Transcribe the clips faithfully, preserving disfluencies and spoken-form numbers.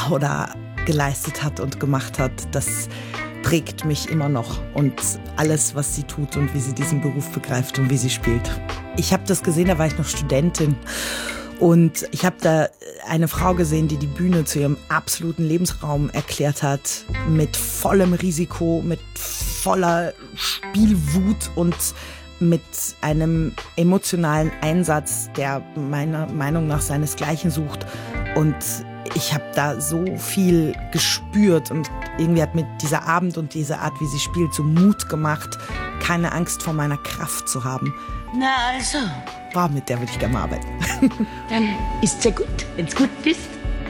Frau da geleistet hat und gemacht hat, das prägt mich immer noch. Und alles, was sie tut und wie sie diesen Beruf begreift und wie sie spielt. Ich habe das gesehen, da war ich noch Studentin. Und ich habe da eine Frau gesehen, die die Bühne zu ihrem absoluten Lebensraum erklärt hat. Mit vollem Risiko, mit voller Spielwut und mit einem emotionalen Einsatz, der meiner Meinung nach seinesgleichen sucht. Und ich habe da so viel gespürt und irgendwie hat mir dieser Abend und diese Art, wie sie spielt, so Mut gemacht, keine Angst vor meiner Kraft zu haben. Na also. Wow, mit der würde ich gerne mal arbeiten. Dann ist's ja gut, wenn's gut ist.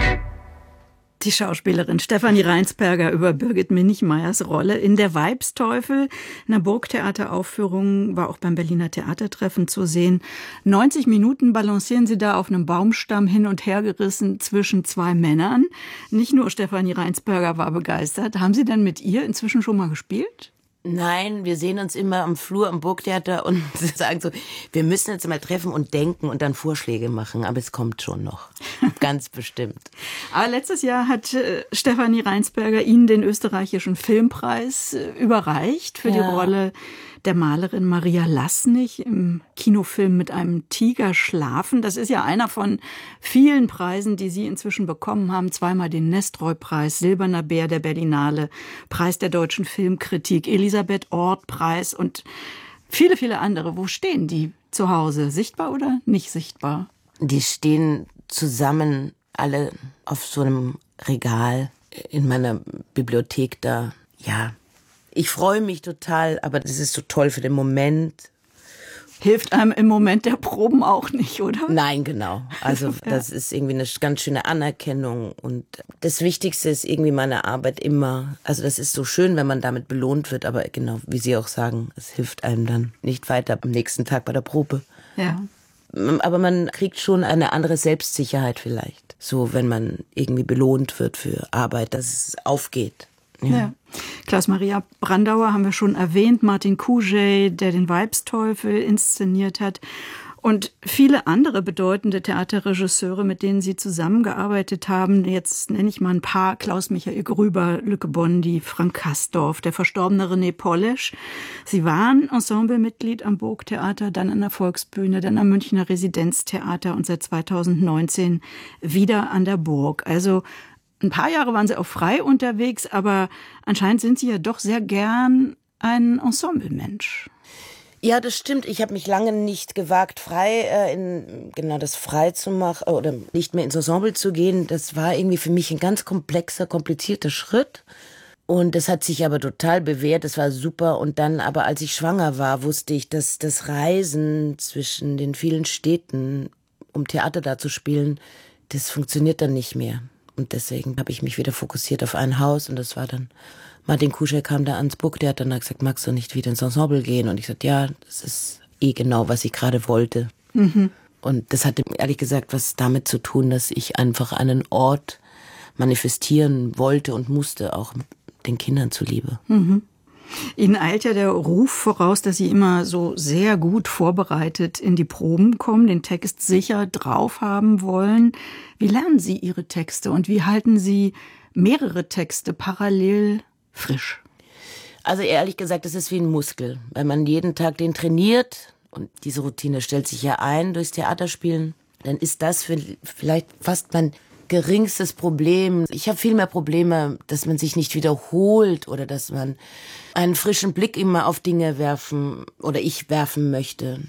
Die Schauspielerin Stefanie Reinsperger über Birgit Minichmayers Rolle in Der Weibsteufel, einer Burgtheateraufführung, war auch beim Berliner Theatertreffen zu sehen. neunzig Minuten balancieren sie da auf einem Baumstamm hin und her gerissen zwischen zwei Männern. Nicht nur Stefanie Reinsperger war begeistert. Haben Sie denn mit ihr inzwischen schon mal gespielt? Nein, wir sehen uns immer am Flur am Burgtheater und sagen so, wir müssen jetzt mal treffen und denken und dann Vorschläge machen. Aber es kommt schon noch. Ganz bestimmt. Aber letztes Jahr hat äh, Stefanie Reinsperger Ihnen den österreichischen Filmpreis äh, überreicht für ja. die Rolle der Malerin Maria Lassnig im Kinofilm Mit einem Tiger schlafen. Das ist ja einer von vielen Preisen, die Sie inzwischen bekommen haben. Zweimal den Nestroy-Preis, Silberner Bär der Berlinale, Preis der deutschen Filmkritik, Elisabeth-Orth-Preis und viele, viele andere. Wo stehen die zu Hause? Sichtbar oder nicht sichtbar? Die stehen zusammen alle auf so einem Regal in meiner Bibliothek da. Ja, ich freue mich total, aber das ist so toll für den Moment. Hilft einem im Moment der Proben auch nicht, oder? Nein, genau. Also das ist irgendwie eine ganz schöne Anerkennung. Und das Wichtigste ist irgendwie meine Arbeit immer. Also das ist so schön, wenn man damit belohnt wird. Aber genau, wie Sie auch sagen, es hilft einem dann nicht weiter am nächsten Tag bei der Probe. Ja. Aber man kriegt schon eine andere Selbstsicherheit vielleicht. So, wenn man irgendwie belohnt wird für Arbeit, dass es aufgeht. Ja. Ja. Klaus-Maria Brandauer haben wir schon erwähnt, Martin Kugey, der den Weibsteufel inszeniert hat und viele andere bedeutende Theaterregisseure, mit denen Sie zusammengearbeitet haben. Jetzt nenne ich mal ein paar: Klaus-Michael Grüber, Lücke Bondi, Frank Kastorf, der verstorbene René Polesch. Sie waren Ensemblemitglied am Burgtheater, dann an der Volksbühne, dann am Münchner Residenztheater und seit zweitausendneunzehn wieder an der Burg. Also ein paar Jahre waren Sie auch frei unterwegs, aber anscheinend sind Sie ja doch sehr gern ein Ensemblemensch. Ja, das stimmt. Ich habe mich lange nicht gewagt, frei äh, in genau das frei zu machen oder nicht mehr ins Ensemble zu gehen. Das war irgendwie für mich ein ganz komplexer, komplizierter Schritt. Und das hat sich aber total bewährt. Das war super. Und dann aber, als ich schwanger war, wusste ich, dass das Reisen zwischen den vielen Städten, um Theater da zu spielen, das funktioniert dann nicht mehr. Und deswegen habe ich mich wieder fokussiert auf ein Haus und das war dann, Martin Kugey kam da ans Burgtheater und hat gesagt, magst du nicht wieder ins Ensemble gehen? Und ich sagte, ja, das ist eh genau, was ich gerade wollte. Mhm. Und das hatte ehrlich gesagt was damit zu tun, dass ich einfach einen Ort manifestieren wollte und musste, auch den Kindern zuliebe. Mhm. Ihnen eilt ja der Ruf voraus, dass Sie immer so sehr gut vorbereitet in die Proben kommen, den Text sicher drauf haben wollen. Wie lernen Sie Ihre Texte und wie halten Sie mehrere Texte parallel frisch? Also ehrlich gesagt, das ist wie ein Muskel. Wenn man jeden Tag den trainiert und diese Routine stellt sich ja ein durchs Theaterspielen, dann ist das vielleicht fast mein geringstes Problem. Ich habe viel mehr Probleme, dass man sich nicht wiederholt oder dass man einen frischen Blick immer auf Dinge werfen oder ich werfen möchte.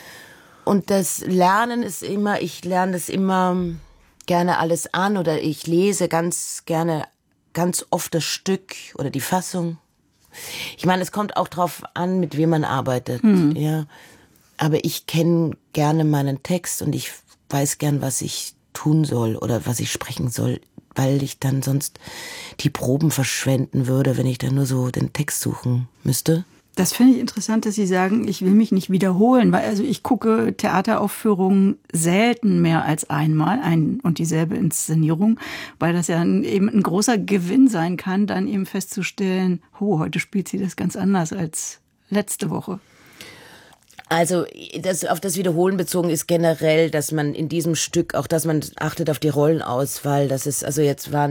Und das Lernen ist immer, ich lerne das immer gerne alles an oder ich lese ganz gerne ganz oft das Stück oder die Fassung. Ich meine, es kommt auch drauf an, mit wem man arbeitet. Mhm. Ja. Aber ich kenne gerne meinen Text und ich weiß gern, was ich tun soll oder was ich sprechen soll, weil ich dann sonst die Proben verschwenden würde, wenn ich dann nur so den Text suchen müsste. Das finde ich interessant, dass Sie sagen, ich will mich nicht wiederholen, weil also ich gucke Theateraufführungen selten mehr als einmal, ein und dieselbe Inszenierung, weil das ja eben ein großer Gewinn sein kann, dann eben festzustellen, oh, heute spielt sie das ganz anders als letzte Woche. Also das auf das Wiederholen bezogen ist generell, dass man in diesem Stück, auch dass man achtet auf die Rollenauswahl, dass es, also jetzt waren